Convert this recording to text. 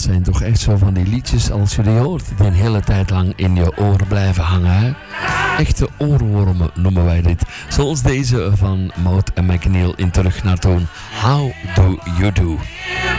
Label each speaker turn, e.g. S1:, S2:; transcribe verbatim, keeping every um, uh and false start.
S1: zijn toch echt zo van die liedjes, als je die hoort, die een hele tijd lang in je oren blijven hangen. Hè? Echte oorwormen noemen wij dit. Zoals deze van Maud en McNeil in Terug naar Toen. How do you do?